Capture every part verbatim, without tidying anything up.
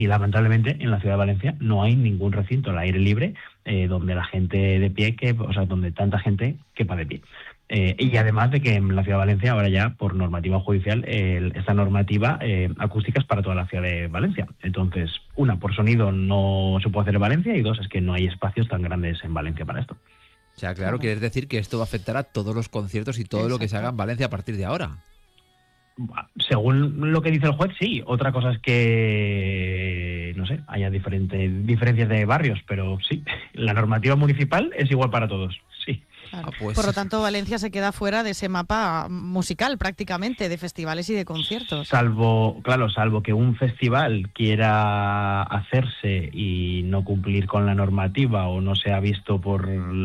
Y lamentablemente en la ciudad de Valencia no hay ningún recinto al aire libre eh, donde la gente de pie, que, o sea, donde tanta gente quepa de pie. Eh, y además de que en la ciudad de Valencia ahora ya por normativa judicial eh, esta normativa eh, acústica es para toda la ciudad de Valencia. Entonces, una, por sonido no se puede hacer en Valencia, y dos, es que no hay espacios tan grandes en Valencia para esto. O sea, claro, quieres decir que esto va a afectar a todos los conciertos y todo Exacto. lo que se haga en Valencia a partir de ahora. Según lo que dice el juez, sí. Otra cosa es que, no sé, haya diferente, diferencias de barrios, pero sí, la normativa municipal es igual para todos, sí. Claro. Ah, pues. Por lo tanto, Valencia se queda fuera de ese mapa musical prácticamente, de festivales y de conciertos. Salvo, claro, salvo que un festival quiera hacerse y no cumplir con la normativa o no sea visto por,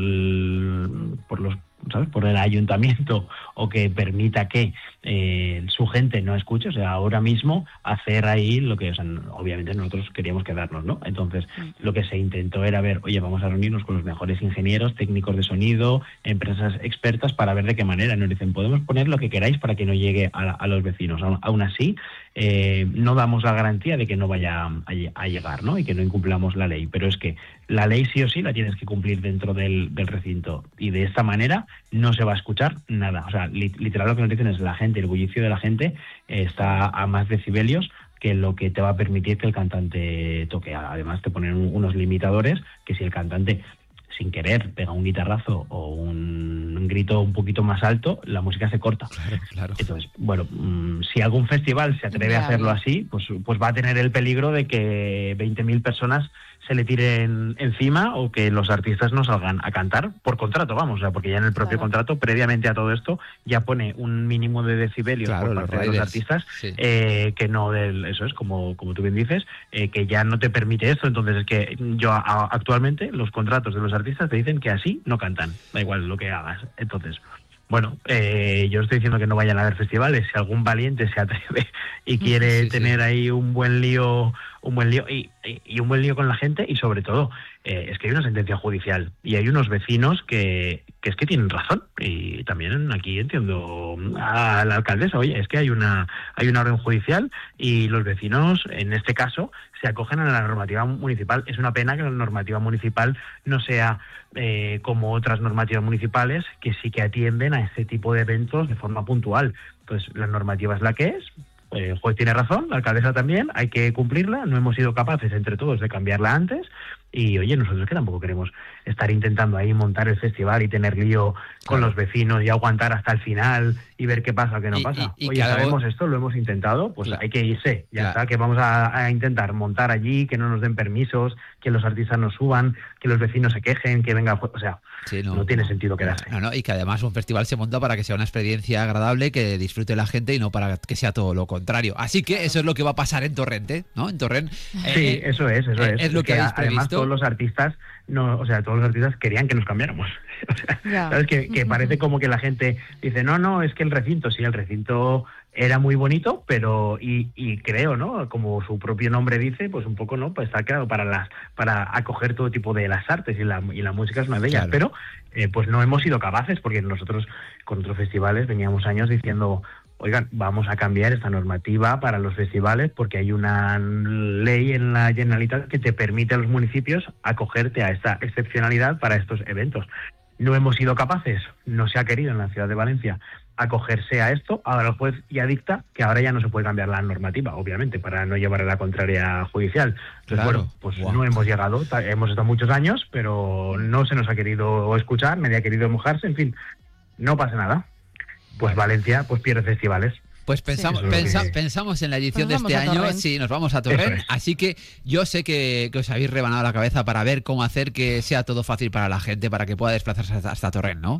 por los ¿sabes? por el ayuntamiento, o que permita que eh, su gente no escuche. O sea, ahora mismo hacer ahí lo que, o sea, obviamente nosotros queríamos quedarnos, ¿no? Entonces, mm. lo que se intentó era ver, oye, vamos a reunirnos con los mejores ingenieros, técnicos de sonido, empresas expertas, para ver de qué manera. Nos dicen, podemos poner lo que queráis para que no llegue a, a los vecinos. Aún, aún así, eh, no damos la garantía de que no vaya a, a llegar, ¿no? Y que no incumplamos la ley. Pero es que la ley sí o sí la tienes que cumplir dentro del, del recinto. Y de esta manera no se va a escuchar nada. O sea, li, literal lo que nos dicen es la gente, el bullicio de la gente eh, está a más decibelios que lo que te va a permitir que el cantante toque. Además te ponen unos limitadores que si el cantante sin querer pega un guitarrazo o un, un grito un poquito más alto, la música se corta. Claro, claro. Entonces, bueno, mmm, si algún festival se atreve claro. a hacerlo así, pues, pues va a tener el peligro de que veinte mil personas se le tiren encima, o que los artistas no salgan a cantar por contrato, vamos, o sea, porque ya en el propio claro. contrato, previamente a todo esto, ya pone un mínimo de decibelios claro, por parte los de los artistas, sí. eh, que no del, eso es, como, como tú bien dices, eh, que ya no te permite esto. Entonces es que yo a, actualmente los contratos de los artistas te dicen que así no cantan, da igual lo que hagas. Entonces, bueno, eh, yo estoy diciendo que no vayan a haber festivales. Si algún valiente se atreve y quiere sí, tener sí. ahí un buen lío, un buen lío y, y, y un buen lío con la gente, y sobre todo eh, es que hay una sentencia judicial y hay unos vecinos que, que es que tienen razón. Y también aquí entiendo a la alcaldesa, oye, es que hay una hay una orden judicial y los vecinos, en este caso, se acogen a la normativa municipal. Es una pena que la normativa municipal no sea eh, como otras normativas municipales, que sí que atienden a este tipo de eventos de forma puntual. Entonces, la normativa es la que es. El juez tiene razón, la alcaldesa también, hay que cumplirla. No hemos sido capaces entre todos de cambiarla antes. Y oye, nosotros que tampoco queremos estar intentando ahí montar el festival y tener lío con claro. los vecinos y aguantar hasta el final y ver qué pasa o qué no y, pasa. Y, y oye, sabemos vos... esto, lo hemos intentado, pues claro. hay que irse. Ya claro. está, que vamos a, a intentar montar allí, que no nos den permisos, que los artistas no suban, que los vecinos se quejen, que venga, o sea, sí, no, no tiene no, sentido quedarse. No, no, y que además un festival se monta para que sea una experiencia agradable, que disfrute la gente y no para que sea todo lo contrario. Así que eso es lo que va a pasar en Torrente, ¿no? En Torrent. Sí, eh, eso es, eso eh, es. Es lo que, que habéis previsto. Además, todos los artistas, no, o sea, todos los artistas querían que nos cambiáramos. O sea, yeah. ¿sabes? Que, que parece como que la gente dice, no, no, es que el recinto, sí, el recinto era muy bonito, pero, y, y creo, ¿no? Como su propio nombre dice, pues un poco, ¿no? Pues está claro para las, para acoger todo tipo de las artes, y la, y la música es una de ellas, claro. pero eh, pues no hemos sido capaces, porque nosotros con otros festivales veníamos años diciendo, oigan, vamos a cambiar esta normativa para los festivales, porque hay una ley en la Generalitat que te permite a los municipios acogerte a esta excepcionalidad para estos eventos. No hemos sido capaces, no se ha querido en la ciudad de Valencia acogerse a esto. Ahora el juez ya dicta que ahora ya no se puede cambiar la normativa, obviamente, para no llevar a la contraria judicial. Entonces, claro. bueno, pues wow. no hemos llegado, hemos estado muchos años, pero no se nos ha querido escuchar, nadie ha querido mojarse, en fin, no pasa nada. Pues Valencia pues pierde festivales. Pues pensamos, sí, pensa, que... pensamos en la edición de este año, sí, nos vamos a Torrent, es. Así que yo sé que, que os habéis rebanado la cabeza para ver cómo hacer que sea todo fácil para la gente, para que pueda desplazarse hasta, hasta Torrent, ¿no?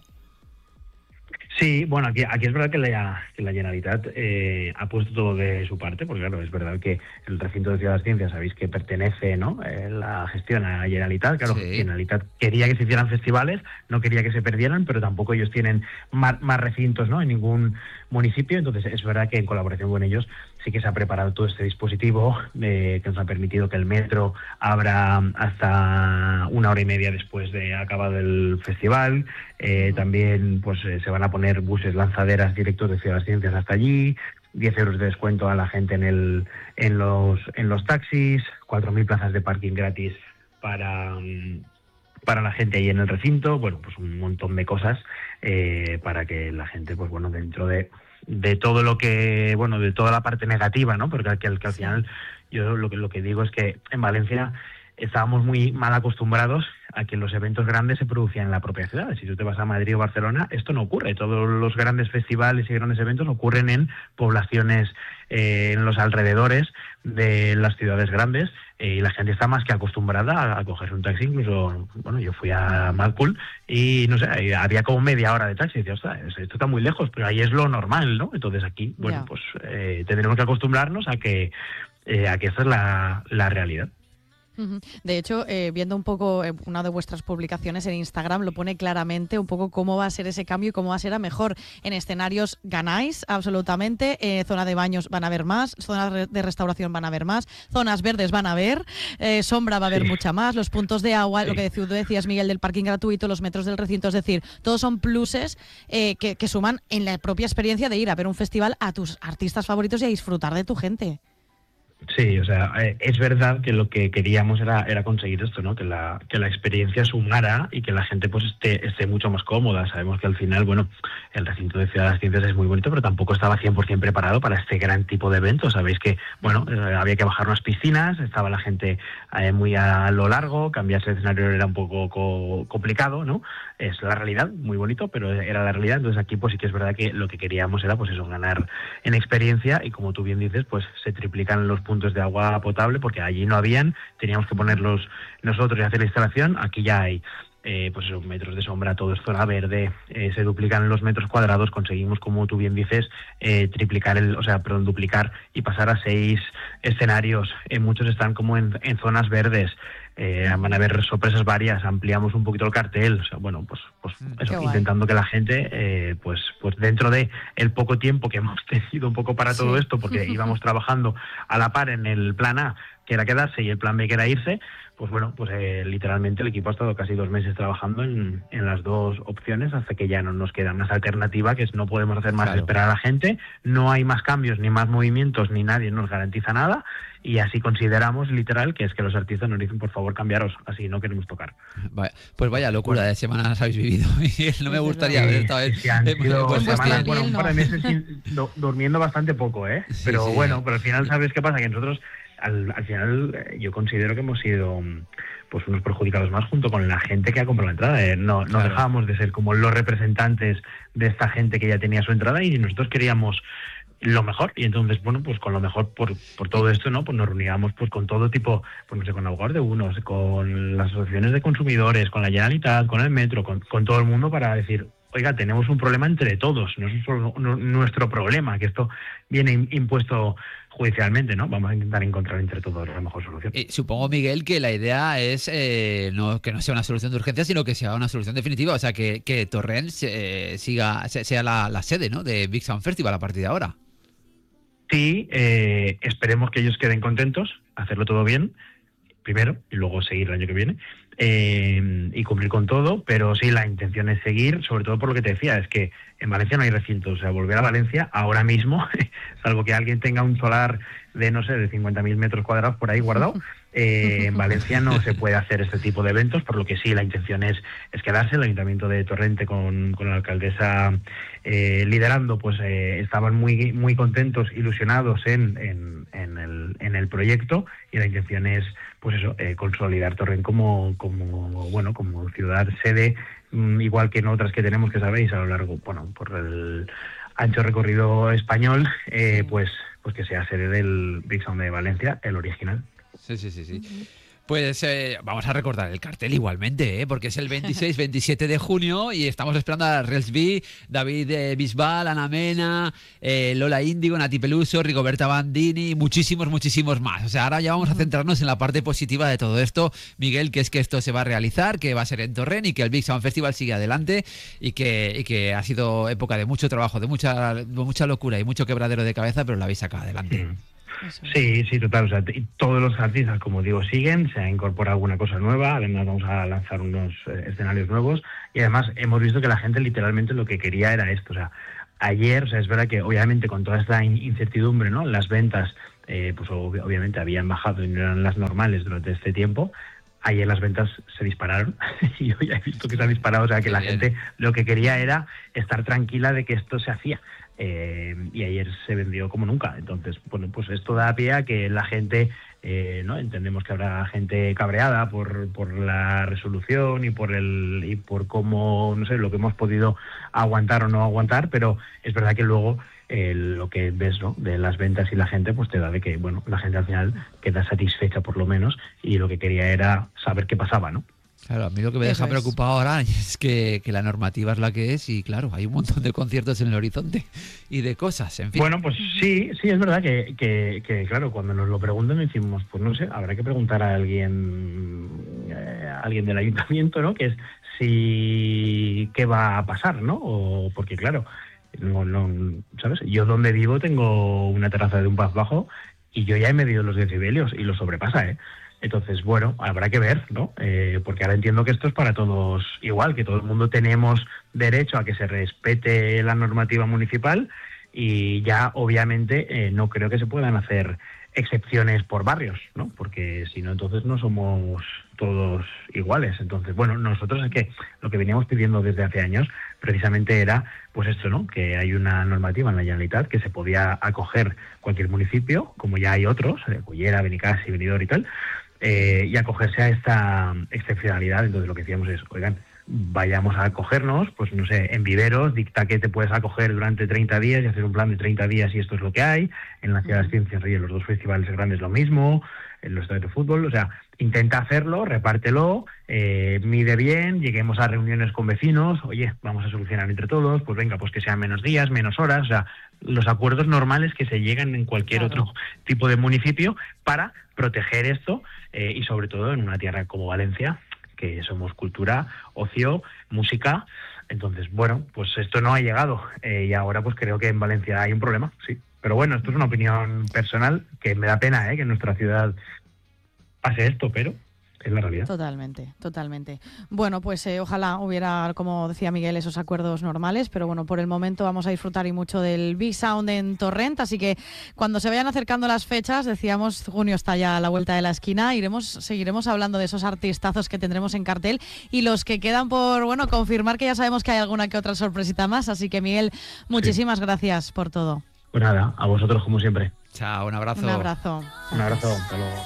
Sí, bueno, aquí, aquí es verdad que la, que la Generalitat eh, ha puesto todo de su parte, porque claro, es verdad que el recinto de Ciudad de las Ciencias, sabéis que pertenece, ¿no? Eh, la gestión a la Generalitat, claro, sí. Generalitat quería que se hicieran festivales, no quería que se perdieran, pero tampoco ellos tienen más, más recintos, ¿no? En ningún municipio. Entonces es verdad que en colaboración con ellos sí que se ha preparado todo este dispositivo eh, que nos ha permitido que el metro abra hasta una hora y media después de acabado el festival. Eh, también pues eh, se van a poner buses lanzaderas directos de Ciudad de las Ciencias hasta allí. diez euros de descuento a la gente en el en los en los taxis, cuatro mil plazas de parking gratis para para la gente ahí en el recinto, bueno, pues un montón de cosas eh, para que la gente, pues bueno, dentro de, de todo lo que, bueno, de toda la parte negativa, ¿no? Porque que, que al final yo lo que, lo que digo es que en Valencia estábamos muy mal acostumbrados a que los eventos grandes se producían en la propia ciudad. Si tú te vas a Madrid o Barcelona, esto no ocurre. Todos los grandes festivales y grandes eventos ocurren en poblaciones, eh, en los alrededores de las ciudades grandes, eh, y la gente está más que acostumbrada a, a cogerse un taxi. Incluso, bueno, yo fui a Malcool y, no sé, había como media hora de taxi. Y decía, ostras, esto está muy lejos, pero ahí es lo normal, ¿no? Entonces aquí, bueno, yeah. pues eh, tendremos que acostumbrarnos a que, eh, a que esta es la, la realidad. De hecho, eh, viendo un poco eh, una de vuestras publicaciones en Instagram, lo pone claramente un poco cómo va a ser ese cambio y cómo va a ser a mejor. En escenarios ganáis absolutamente, eh, zona de baños van a haber más, zonas de restauración van a haber más, zonas verdes van a haber, eh, sombra va a haber sí. mucha más, los puntos de agua, sí. lo que tú decías, Miguel, del parking gratuito, los metros del recinto, es decir, todos son pluses eh, que, que suman en la propia experiencia de ir a ver un festival a tus artistas favoritos y a disfrutar de tu gente. Sí, o sea, eh, es verdad que lo que queríamos era, era conseguir esto, ¿no? Que la, que la experiencia sumara y que la gente pues esté, esté mucho más cómoda. Sabemos que al final, bueno, el recinto de Ciudad de las Ciencias es muy bonito, pero tampoco estaba cien por ciento preparado para este gran tipo de eventos. Sabéis que, bueno, eh, había que bajar unas piscinas, estaba la gente eh, muy a lo largo, cambiarse de escenario era un poco co- complicado, ¿no? Es la realidad, muy bonito, pero era la realidad. Entonces aquí pues sí que es verdad que lo que queríamos era pues eso, ganar en experiencia, y como tú bien dices, pues se triplican los puntos de agua potable, porque allí no habían, teníamos que ponerlos nosotros y hacer la instalación. Aquí ya hay eh, pues esos metros de sombra, todo es zona verde, eh, se duplican los metros cuadrados, conseguimos, como tú bien dices, eh, triplicar el, o sea, perdón, duplicar y pasar a seis escenarios. Eh, muchos están como en, en zonas verdes. Eh, van a haber sorpresas varias, ampliamos un poquito el cartel, o sea, bueno, pues, pues eso, intentando que la gente, eh, pues, pues dentro de el poco tiempo que hemos tenido un poco para sí. todo esto, porque íbamos trabajando a la par en el plan A, que era quedarse, y el plan B, que era irse, pues bueno, pues eh, literalmente el equipo ha estado casi dos meses trabajando en, en las dos opciones, hasta que ya no nos queda más alternativa, que es no podemos hacer más claro. esperar a la gente, no hay más cambios, ni más movimientos, ni nadie nos garantiza nada. Y así consideramos, literal, que es que los artistas nos dicen, por favor, cambiaros, así no queremos tocar. Vaya, pues vaya locura bueno. de semanas habéis vivido. No me gustaría sí, haber estado en... Sí, han sido pues semanas, bueno, un par de meses sin, do, durmiendo bastante poco, ¿eh? Sí, pero sí. bueno, pero al final, ¿sabes qué pasa? Que nosotros, al, al final, yo considero que hemos sido pues unos perjudicados más junto con la gente que ha comprado la entrada. Eh, no, no claro. dejábamos de ser como los representantes de esta gente que ya tenía su entrada, y nosotros queríamos lo mejor, y entonces, bueno, pues con lo mejor por, por todo esto, ¿no? Pues nos reuníamos pues con todo tipo, pues no sé, con abogados de unos, con las asociaciones de consumidores, con la Generalitat, con el Metro, con, con todo el mundo, para decir, oiga, tenemos un problema entre todos, no es solo nuestro problema, que esto viene impuesto judicialmente, ¿no? Vamos a intentar encontrar entre todos la mejor solución. Eh, supongo, Miguel, que la idea es eh, no que no sea una solución de urgencia, sino que sea una solución definitiva, o sea, que, que Torrent eh, siga sea la, la sede, ¿no?, de Big Sound Festival a partir de ahora. Sí, eh, esperemos que ellos queden contentos, hacerlo todo bien, primero, y luego seguir el año que viene, eh, y cumplir con todo, pero sí, la intención es seguir, sobre todo por lo que te decía, es que en Valencia no hay recinto, o sea, volver a Valencia ahora mismo, salvo que alguien tenga un solar de, no sé, de cincuenta mil metros cuadrados por ahí guardado, eh, en Valencia no se puede hacer este tipo de eventos, por lo que sí, la intención es, es quedarse. El Ayuntamiento de Torrente con, con la alcaldesa eh, liderando, pues eh, estaban muy muy contentos, ilusionados en, en, en, el, en el proyecto, y la intención es, pues eso, eh, consolidar Torrent como, como, bueno, como ciudad sede, mm, igual que en otras que tenemos, que sabéis, a lo largo, bueno, por el ancho recorrido español, eh, pues, pues que sea sede del Big Sound de Valencia, el original. Sí, sí, sí, sí. Uh-huh. Pues eh, vamos a recordar el cartel igualmente, ¿eh? Porque es el veintiséis veintisiete de junio y estamos esperando a Rels B, David eh, Bisbal, Ana Mena, eh, Lola Índigo, Nati Peluso, Rigoberta Bandini, muchísimos, muchísimos más. O sea, ahora ya vamos a centrarnos en la parte positiva de todo esto, Miguel, que es que esto se va a realizar, que va a ser en Torrent y que el Big Sound Festival sigue adelante y que, y que ha sido época de mucho trabajo, de mucha, de mucha locura y mucho quebradero de cabeza, pero la habéis sacado adelante. Mm. Sí, sí, total. O sea, y todos los artistas, como digo, siguen, se ha incorporado alguna cosa nueva, además vamos a lanzar unos eh, escenarios nuevos, y además hemos visto que la gente literalmente lo que quería era esto, o sea, ayer, o sea, es verdad que obviamente con toda esta incertidumbre, ¿no? Las ventas, eh, pues ob- obviamente habían bajado y no eran las normales durante este tiempo. Ayer las ventas se dispararon y yo ya he visto que se han disparado, o sea que la gente lo que quería era estar tranquila de que esto se hacía. Eh, y ayer se vendió como nunca. Entonces, bueno, pues esto da pie a que la gente, eh, no entendemos que habrá gente cabreada por, por la resolución y por el y por cómo, no sé, lo que hemos podido aguantar o no aguantar, pero es verdad que luego eh, lo que ves, ¿no?, de las ventas y la gente, pues te da de que, bueno, la gente al final queda satisfecha por lo menos y lo que quería era saber qué pasaba, ¿no? Claro, a mí lo que me deja preocupado ahora es que, que la normativa es la que es y claro, hay un montón de conciertos en el horizonte y de cosas, en fin. Bueno, pues sí, sí, es verdad que, que, que claro, cuando nos lo preguntan decimos, pues no sé, habrá que preguntar a alguien, eh, a alguien del ayuntamiento, ¿no?, que es si qué va a pasar, ¿no? O porque claro, no, no, ¿sabes? Yo donde vivo tengo una terraza de un paz bajo y yo ya he medido los decibelios y lo sobrepasa, ¿eh? Entonces, bueno, habrá que ver, ¿no? Eh, porque ahora entiendo que esto es para todos igual, que todo el mundo tenemos derecho a que se respete la normativa municipal y ya, obviamente, eh, no creo que se puedan hacer excepciones por barrios, ¿no? Porque si no, entonces no somos todos iguales. Entonces, bueno, nosotros es que lo que veníamos pidiendo desde hace años precisamente era, pues esto, ¿no?, que hay una normativa en la Generalitat que se podía acoger cualquier municipio, como ya hay otros, eh, Cullera, Benicàssim, Benidorm y tal, Eh, y acogerse a esta excepcionalidad. Entonces lo que decíamos es, oigan, vayamos a acogernos, pues no sé, en Viveros dicta que te puedes acoger durante treinta días y hacer un plan de treinta días y esto es lo que hay. En la Ciudad de las Ciencias y en los dos festivales grandes lo mismo, en los estadios de fútbol, o sea, intenta hacerlo, repártelo, eh, mide bien, lleguemos a reuniones con vecinos, oye, vamos a solucionar entre todos, pues venga, pues que sean menos días, menos horas, o sea, los acuerdos normales que se llegan en cualquier claro. otro tipo de municipio para proteger esto eh, y sobre todo en una tierra como Valencia, que somos cultura, ocio, música. Entonces, bueno, pues esto no ha llegado eh, y ahora pues creo que en Valencia hay un problema, sí. Pero bueno, esto es una opinión personal que me da pena eh, que en nuestra ciudad pase esto, pero es la realidad. Totalmente, totalmente. Bueno, pues eh, ojalá hubiera, como decía Miguel, esos acuerdos normales, pero bueno, por el momento vamos a disfrutar y mucho del Big Sound en Torrent, así que cuando se vayan acercando las fechas, decíamos, junio está ya a la vuelta de la esquina, iremos, seguiremos hablando de esos artistazos que tendremos en cartel y los que quedan por, bueno, confirmar que ya sabemos que hay alguna que otra sorpresita más, así que Miguel, muchísimas sí. gracias por todo. Pues nada, a vosotros como siempre. Chao, un abrazo. Un abrazo. Un abrazo, hasta luego.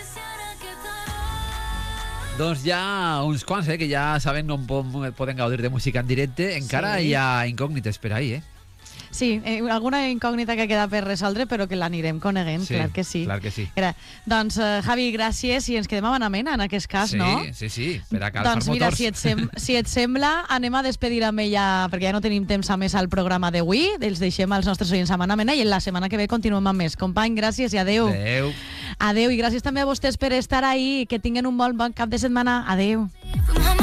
Doncs ja uns quants, eh, que ja saben no poden gaudir de música en directe. Encara sí. hi ha incògnites per ahí, eh? Sí, eh, alguna incògnita que queda per resoldre, però que l'anirem coneguent, sí, clar que sí. Clar que sí. Gra- doncs, uh, Javi, gràcies, i ens quedem a Benavent, en aquest cas, sí, no? Sí, sí, per a calfar doncs mira, motors. si et, sem- si et sembla, anem a despedir amb ella, perquè ja no tenim temps a més al programa d'avui, els deixem als nostres oients a Benavent, i la setmana que ve continuem amb més. Company, gràcies i adeu. Adeu. Adeu, i gràcies també a vostès per estar ahí, que tinguen un bon, bon cap de setmana. Adeu.